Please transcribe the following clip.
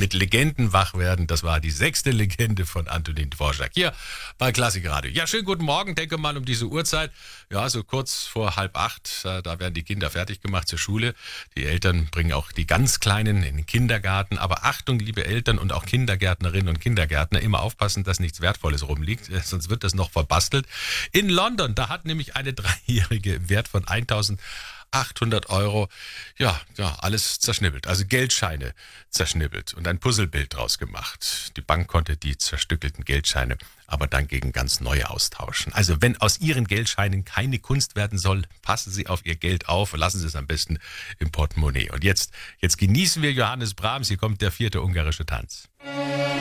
mit Legenden wach werden. Das war die 6. Legende von Antonin Dvorak hier bei Klassikradio. Ja, schönen guten Morgen. Denke mal um diese Uhrzeit, ja, so kurz vor 7:30, da werden die Kinder fertig gemacht zur Schule. Die Eltern bringen auch die ganz Kleinen in den Kindergarten. Aber Achtung, liebe Eltern und auch Kindergärtnerinnen und Kindergärtner, immer aufpassen, dass nichts Wertvolles rumliegt, sonst wird das noch verbastelt. In London, da hat nämlich eine Dreijährige im Wert von 1.800 Euro, ja, alles zerschnibbelt, also Geldscheine zerschnibbelt und ein Puzzlebild draus gemacht. Die Bank konnte die zerstückelten Geldscheine aber dann gegen ganz neue austauschen. Also wenn aus Ihren Geldscheinen keine Kunst werden soll, passen Sie auf Ihr Geld auf, lassen Sie es am besten im Portemonnaie. Und jetzt genießen wir Johannes Brahms, hier kommt der 4. ungarische Tanz.